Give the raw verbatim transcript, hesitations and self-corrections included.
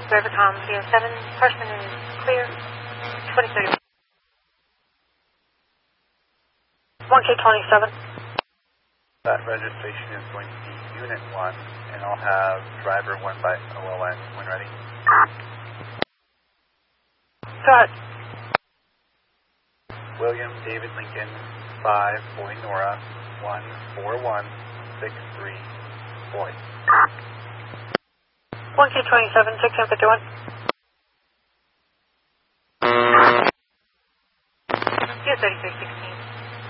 Rivercom, zero seven, Parsman is clear, twenty thirty. one K twenty-seven. That registration is going to be Unit one, and I'll have driver one by O L N when ready. Go ahead. William David Lincoln, five, Boy Nora, one four one six three, Boy. one K twenty-seven, six ten fifty-one. U thirty-three sixteen.